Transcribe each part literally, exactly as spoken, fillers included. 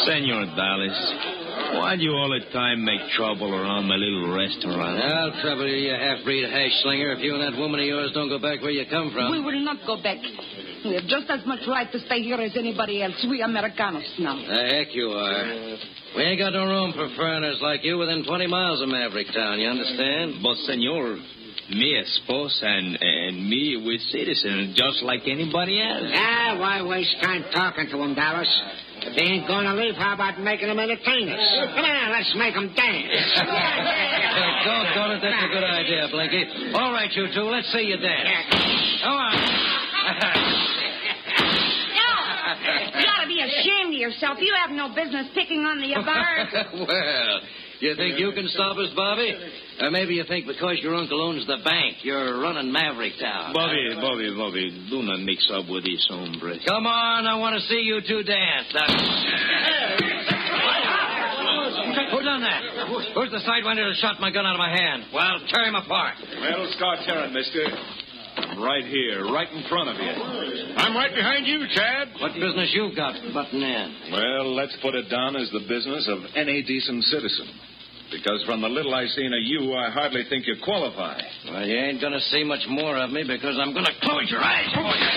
Senor Dallas, why do you all the time make trouble around my little restaurant? I'll trouble you, you half-breed hash slinger, if you and that woman of yours don't go back where you come from. We will not go back. We have just as much right to stay here as anybody else. We Americanos now. The heck you are. We ain't got no room for foreigners like you within twenty miles of Maverick Town, you understand? But, senor, me esposa and, and me we citizens just like anybody else. Ah, why waste time talking to them, Dallas? If they ain't going to leave, how about making them entertain us? Come on, let's make them dance. Doggone it, that's a good idea, Blinky. All right, you two, let's see you dance. Come on. You ought to be ashamed of yourself. You have no business picking on the bar. Well, you think you can stop us, Bobby? Or maybe you think because your uncle owns the bank, you're running Maverick Town. Bobby, Bobby, Bobby, do not mix up with these hombres. Come on, I want to see you two dance. Now... Who done that? Who's the sidewinder that shot my gun out of my hand? Well, tear him apart. Well, start tearing, mister. I'm right here, right in front of you. I'm right behind you, Chad. What business you got butting in? Well, let's put it down as the business of any decent citizen. Because from the little I've seen of you, I hardly think you qualify. Well, you ain't going to see much more of me because I'm going to close your eyes for you.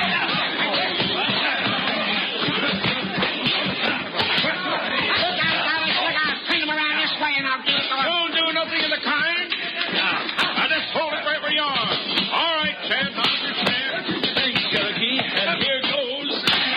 Don't do nothing of the kind. I just hold it right where you are. All right, Chad, I understand. Thanks, Cherokee. And here goes.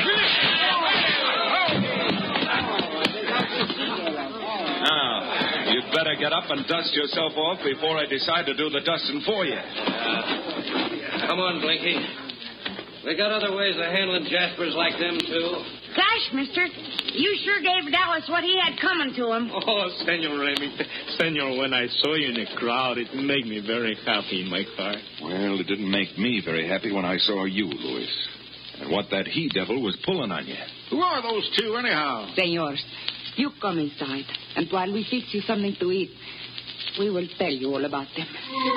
Now, you'd better get up and dust yourself off before I decide to do the dusting for you. Uh, come on, Blinky. We got other ways of handling Jaspers like them, too. Gosh, mister, you sure gave Dallas what he had coming to him. Oh, Senor Remington. Senor, when I saw you in the crowd, it made me very happy in my car. Well, it didn't make me very happy when I saw you, Louis. And what that he-devil was pulling on you. Who are those two, anyhow? Senors, you come inside, and while we fix you something to eat, we will tell you all about them.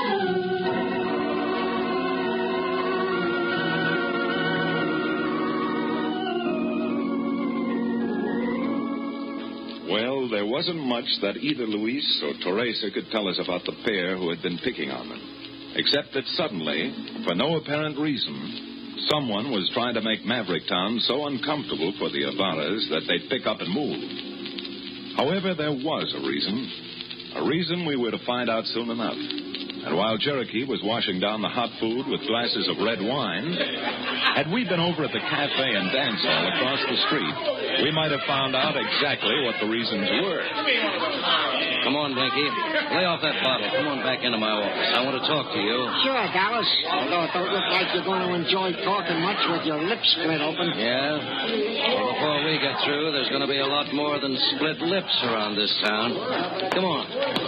Well, there wasn't much that either Luis or Teresa could tell us about the pair who had been picking on them. Except that suddenly, for no apparent reason, someone was trying to make Maverick Town so uncomfortable for the Avaras that they'd pick up and move. However, there was a reason. A reason we were to find out soon enough. And while Cherokee was washing down the hot food with glasses of red wine, had we been over at the cafe and dance hall across the street, we might have found out exactly what the reasons were. Come on, Blinky. Lay off that bottle. Come on back into my office. I want to talk to you. Sure, Dallas. Although it don't look like you're going to enjoy talking much with your lips split open. Yeah? Well, before we get through, there's going to be a lot more than split lips around this town. Come on.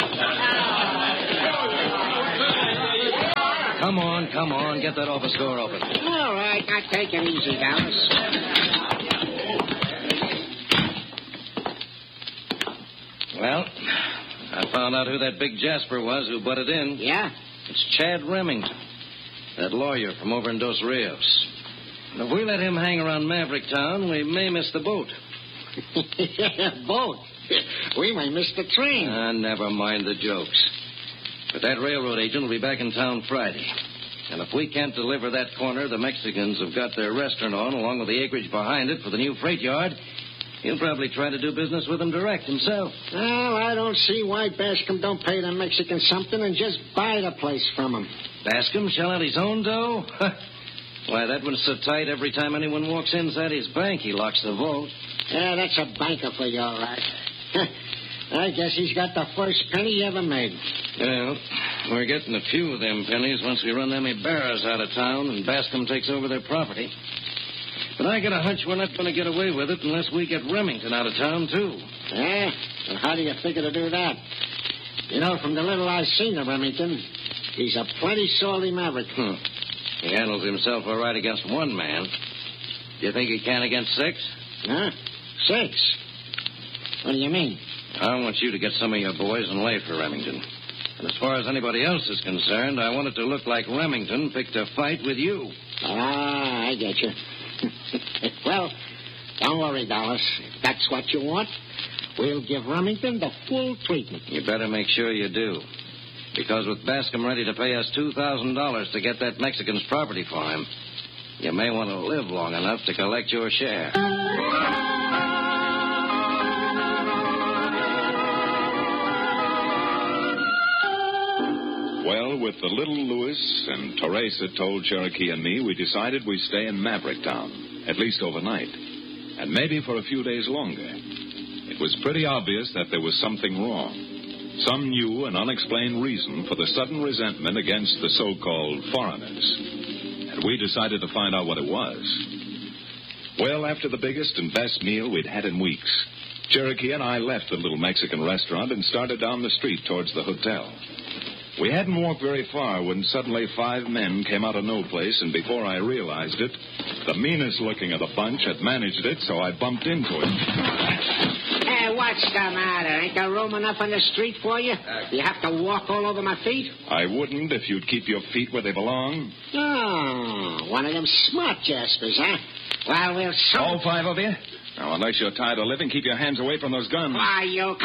Come on, come on. Get that office door open. All right, now take it easy, Dallas. Well, I found out who that big Jasper was who butted in. Yeah? It's Chad Remington, that lawyer from over in Dos Rios. And if we let him hang around Maverick Town, we may miss the boat. Boat? We may miss the train. Ah, never mind the jokes. But that railroad agent will be back in town Friday. And if we can't deliver that corner the Mexicans have got their restaurant on, along with the acreage behind it for the new freight yard, he'll probably try to do business with them direct himself. Well, I don't see why Bascom don't pay the Mexicans something and just buy the place from them. Bascom shell out his own dough? Why, that one's so tight every time anyone walks inside his bank, he locks the vault. Yeah, that's a banker for you, all right. I guess he's got the first penny he ever made. Well, we're getting a few of them pennies once we run them barras out of town and Bascom takes over their property. But I got a hunch we're not going to get away with it unless we get Remington out of town, too. Yeah? Well, how do you figure to do that? You know, from the little I've seen of Remington, he's a plenty salty maverick. Hmm. He handles himself all right against one man. Do you think he can against six? Huh? Six? What do you mean? I want you to get some of your boys and lay for Remington. And as far as anybody else is concerned, I want it to look like Remington picked a fight with you. Ah, I get you. Well, Don't worry, Dallas. If that's what you want, we'll give Remington the full treatment. You better make sure you do. Because with Bascom ready to pay us two thousand dollars to get that Mexican's property for him, you may want to live long enough to collect your share. Well, with the little Louis and Teresa told Cherokee and me, we decided we'd stay in Maverick Town, at least overnight, and maybe for a few days longer. It was pretty obvious that there was something wrong, some new and unexplained reason for the sudden resentment against the so-called foreigners, and we decided to find out what it was. Well, after the biggest and best meal we'd had in weeks, Cherokee and I left the little Mexican restaurant and started down the street towards the hotel. We hadn't walked very far when suddenly five men came out of no place, and before I realized it, the meanest looking of the bunch had managed it, so I bumped into him. Hey, what's the matter? Ain't there room enough on the street for you? You have to walk all over my feet? I wouldn't if you'd keep your feet where they belong. Oh, one of them smart jaspers, huh? Well, we'll... So- All five of you? Now, unless you're tired of living, keep your hands away from those guns. Why, you...